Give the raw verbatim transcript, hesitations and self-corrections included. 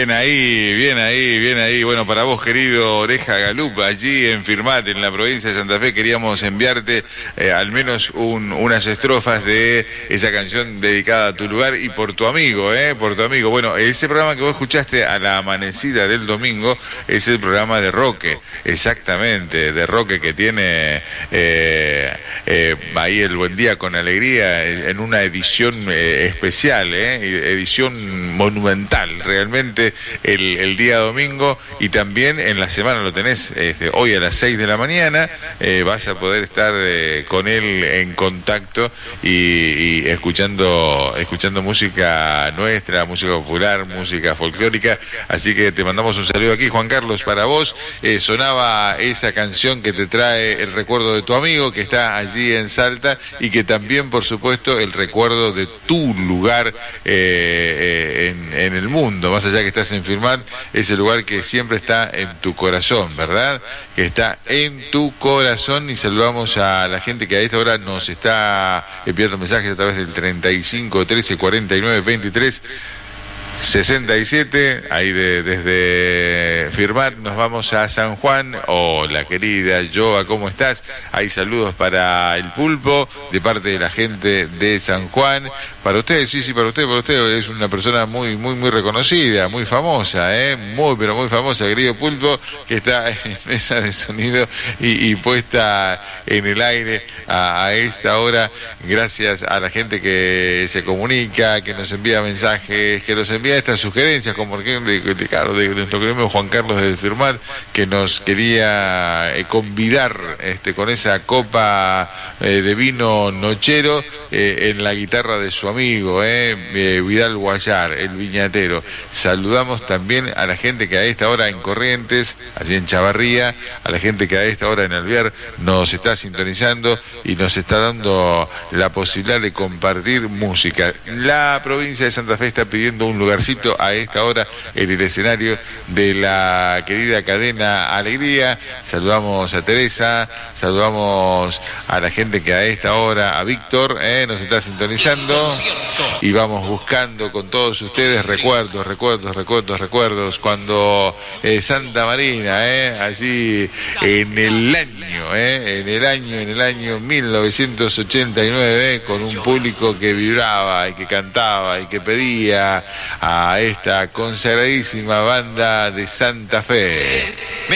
Bien ahí, bien ahí, bien ahí. Bueno, para vos, querido Oreja Galupa, allí en Firmat, en la provincia de Santa Fe, queríamos enviarte eh, al menos un, unas estrofas de esa canción dedicada a tu lugar y por tu amigo, eh, por tu amigo. Bueno, ese programa que vos escuchaste a la amanecida del domingo es el programa de Roque, exactamente, de Roque, que tiene eh, eh, ahí el Buen Día con Alegría en una edición eh, especial, eh, edición monumental, realmente. El, el día domingo, y también en la semana lo tenés este, hoy a las seis de la mañana, eh, vas a poder estar eh, con él en contacto y, y escuchando escuchando música nuestra, música popular, música folclórica. Así que te mandamos un saludo aquí, Juan Carlos, para vos. Eh, sonaba esa canción que te trae el recuerdo de tu amigo que está allí en Salta, y que también, por supuesto, el recuerdo de tu lugar eh, eh, en, en el mundo, más allá que estás en Firmat, ese lugar que siempre está en tu corazón, ¿verdad? Que está en tu corazón. Y saludamos a la gente que a esta hora nos está enviando mensajes a través del treinta y cinco, trece, cuarenta y nueve, veintitrés, sesenta y siete, ahí de, desde Firmat nos vamos a San Juan. Hola querida Joa, ¿cómo estás? Hay saludos para el Pulpo de parte de la gente de San Juan. Para usted, sí, sí, para usted, para usted, es una persona muy, muy, muy reconocida, muy famosa, ¿eh? Muy, pero muy famosa, querido Pulpo, que está en mesa de sonido y, y puesta en el aire a, a esta hora, gracias a la gente que se comunica, que nos envía mensajes, que nos envía estas sugerencias, como por ejemplo, de, de, claro, de, de nuestro querido Juan Carlos de Firmat, que nos quería eh, convidar este, con esa copa eh, de vino nochero eh, en la guitarra de su amigo, eh, eh, Vidal Guayar, el viñatero. Saludamos también a la gente que a esta hora en Corrientes, allí en Chavarría, a la gente que a esta hora en Alvear nos está sintonizando y nos está dando la posibilidad de compartir música. La provincia de Santa Fe está pidiendo un lugarcito a esta hora en el escenario de la querida cadena Alegría. Saludamos a Teresa, saludamos a la gente que a esta hora, a Víctor, eh, nos está sintonizando. Y vamos buscando con todos ustedes recuerdos, recuerdos, recuerdos, recuerdos, cuando eh, Santa Marina, eh, allí en el año, eh, en el año, en el año mil novecientos ochenta y nueve, eh, con un público que vibraba y que cantaba y que pedía a esta consagradísima banda de Santa Fe.